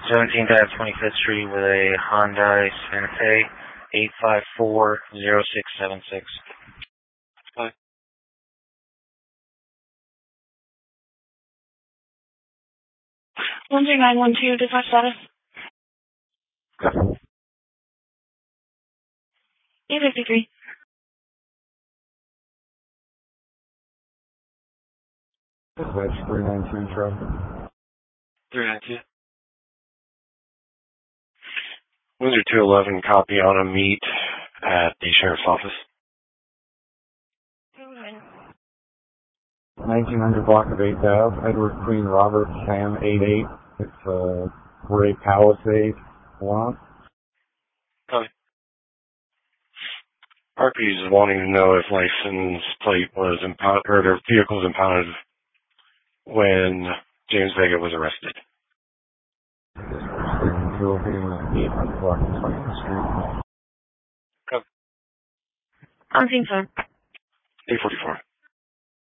17th Ave 25th Street with a Hyundai Santa Fe 8540676. Hi. 13912, dispatch status. 853. Dispatch 392 traffic. 392. Windsor 211, copy on a meet at the sheriff's office. 1900 block of 8th Ave, Edward Queen Robert Sam 88. It's a gray Palisade lot. Copy. RPs is wanting to know if license plate was impounded, or their vehicle was impounded when James Vega was arrested. Will be 800 block of 20th Street. Copy. On scene, sir. 844.